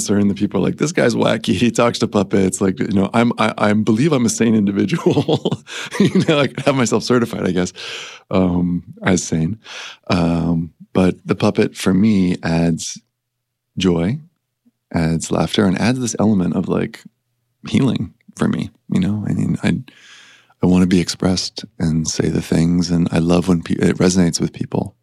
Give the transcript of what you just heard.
concerned that people are like, this guy's wacky. He talks to puppets. Like, I believe I'm a sane individual. Like have myself certified, I guess, as sane. But the puppet for me adds joy, adds laughter, and adds this element of like healing for me. I want to be expressed and say the things, and I love when it resonates with people.